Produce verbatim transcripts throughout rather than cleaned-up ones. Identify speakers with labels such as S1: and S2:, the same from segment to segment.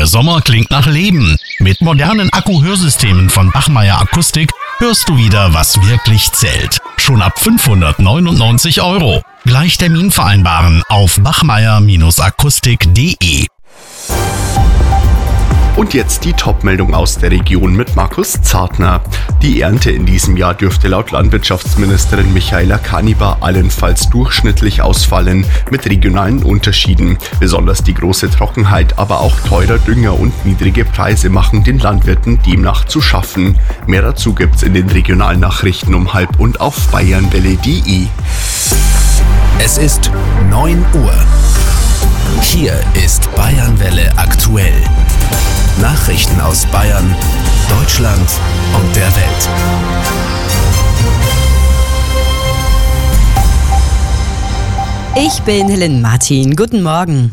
S1: Sommer klingt nach Leben. Mit modernen Akku-Hörsystemen von Bachmeier Akustik hörst du wieder, was wirklich zählt. Schon ab fünfhundertneunundneunzig Euro. Gleich Termin vereinbaren auf bachmeier Akustik punkt de.
S2: Und jetzt die Top-Meldung aus der Region mit Markus Zartner. Die Ernte in diesem Jahr dürfte laut Landwirtschaftsministerin Michaela Kanibar allenfalls durchschnittlich ausfallen, mit regionalen Unterschieden. Besonders die große Trockenheit, aber auch teurer Dünger und niedrige Preise machen den Landwirten demnach zu schaffen. Mehr dazu gibt's in den regionalen Nachrichten um halb und auf bayernwelle punkt de.
S3: Es ist neun Uhr. Hier ist Bayernwelle aktuell. Nachrichten aus Bayern, Deutschland und der Welt.
S4: Ich bin Helen Martin. Guten Morgen.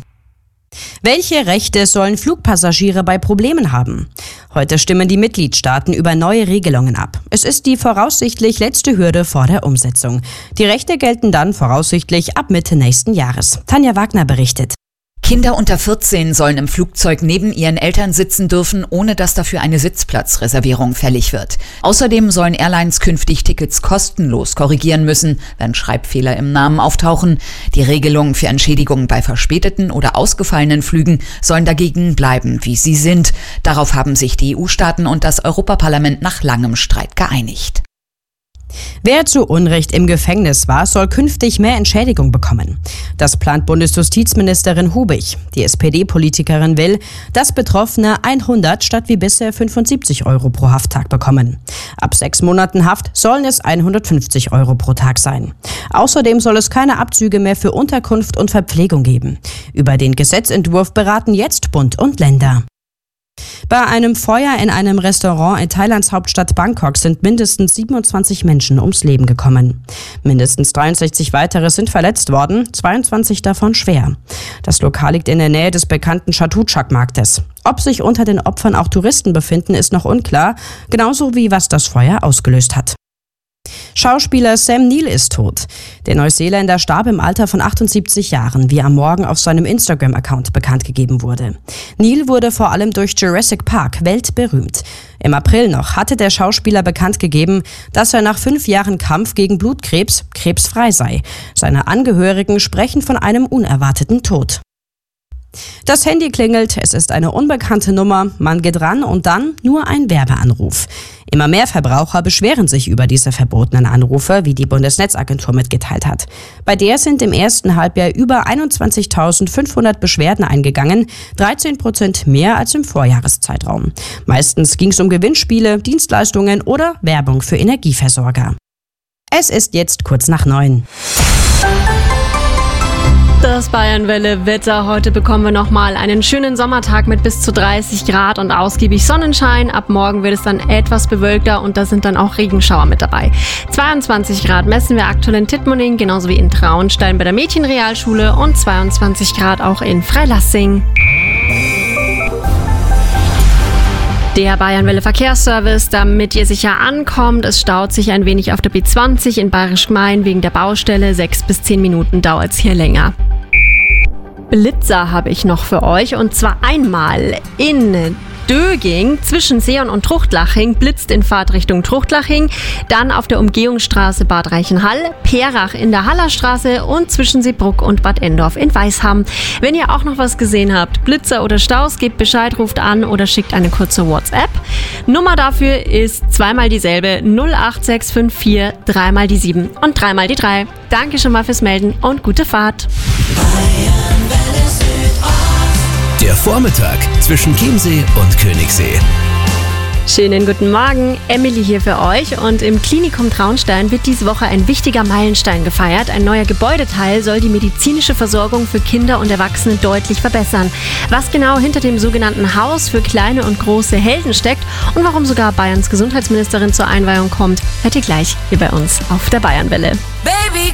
S4: Welche Rechte sollen Flugpassagiere bei Problemen haben? Heute stimmen die Mitgliedstaaten über neue Regelungen ab. Es ist die voraussichtlich letzte Hürde vor der Umsetzung. Die Rechte gelten dann voraussichtlich ab Mitte nächsten Jahres. Tanja Wagner berichtet.
S5: Kinder unter vierzehn sollen im Flugzeug neben ihren Eltern sitzen dürfen, ohne dass dafür eine Sitzplatzreservierung fällig wird. Außerdem sollen Airlines künftig Tickets kostenlos korrigieren müssen, wenn Schreibfehler im Namen auftauchen. Die Regelungen für Entschädigungen bei verspäteten oder ausgefallenen Flügen sollen dagegen bleiben, wie sie sind. Darauf haben sich die E U-Staaten und das Europaparlament nach langem Streit geeinigt.
S4: Wer zu Unrecht im Gefängnis war, soll künftig mehr Entschädigung bekommen. Das plant Bundesjustizministerin Hubig. Die S P D-Politikerin will, dass Betroffene hundert statt wie bisher fünfundsiebzig Euro pro Hafttag bekommen. Ab sechs Monaten Haft sollen es hundertfünfzig Euro pro Tag sein. Außerdem soll es keine Abzüge mehr für Unterkunft und Verpflegung geben. Über den Gesetzentwurf beraten jetzt Bund und Länder. Bei einem Feuer in einem Restaurant in Thailands Hauptstadt Bangkok sind mindestens siebenundzwanzig Menschen ums Leben gekommen. Mindestens dreiundsechzig weitere sind verletzt worden, zweiundzwanzig davon schwer. Das Lokal liegt in der Nähe des bekannten Chatuchak-Marktes. Ob sich unter den Opfern auch Touristen befinden, ist noch unklar, genauso wie was das Feuer ausgelöst hat. Schauspieler Sam Neill ist tot. Der Neuseeländer starb im Alter von achtundsiebzig Jahren, wie am Morgen auf seinem Instagram-Account bekannt gegeben wurde. Neill wurde vor allem durch Jurassic Park weltberühmt. Im April noch hatte der Schauspieler bekannt gegeben, dass er nach fünf Jahren Kampf gegen Blutkrebs krebsfrei sei. Seine Angehörigen sprechen von einem unerwarteten Tod. Das Handy klingelt, es ist eine unbekannte Nummer, man geht ran und dann nur ein Werbeanruf. Immer mehr Verbraucher beschweren sich über diese verbotenen Anrufe, wie die Bundesnetzagentur mitgeteilt hat. Bei der sind im ersten Halbjahr über einundzwanzigtausendfünfhundert Beschwerden eingegangen, dreizehn Prozent mehr als im Vorjahreszeitraum. Meistens ging es um Gewinnspiele, Dienstleistungen oder Werbung für Energieversorger. Es ist jetzt kurz nach neun.
S6: Das Bayernwelle-Wetter. Heute bekommen wir nochmal einen schönen Sommertag mit bis zu dreißig Grad und ausgiebig Sonnenschein. Ab morgen wird es dann etwas bewölkter und da sind dann auch Regenschauer mit dabei. zweiundzwanzig Grad messen wir aktuell in Tittmoning, genauso wie in Traunstein bei der Mädchenrealschule und zweiundzwanzig Grad auch in Freilassing. Der Bayernwelle Verkehrsservice, damit ihr sicher ankommt. Es staut sich ein wenig auf der B zwanzig in Bayerisch Gmein wegen der Baustelle. Sechs bis zehn Minuten dauert es hier länger. Blitzer habe ich noch für euch und zwar einmal in Döging zwischen Seeon und Truchtlaching, blitzt in Fahrtrichtung Truchtlaching, dann auf der Umgehungsstraße Bad Reichenhall, Perach in der Hallerstraße und zwischen Seebruck und Bad Endorf in Weisham. Wenn ihr auch noch was gesehen habt, Blitzer oder Staus, gebt Bescheid, ruft an oder schickt eine kurze WhatsApp. Nummer dafür ist zweimal dieselbe, null acht sechs fünf vier, dreimal die sieben und dreimal die drei. Danke schon mal fürs Melden und gute Fahrt.
S3: Der Vormittag zwischen Chiemsee und Königssee.
S6: Schönen guten Morgen, Emily hier für euch und im Klinikum Traunstein wird diese Woche ein wichtiger Meilenstein gefeiert. Ein neuer Gebäudeteil soll die medizinische Versorgung für Kinder und Erwachsene deutlich verbessern. Was genau hinter dem sogenannten Haus für kleine und große Helden steckt und warum sogar Bayerns Gesundheitsministerin zur Einweihung kommt, hört ihr gleich hier bei uns auf der Bayernwelle.
S7: Baby,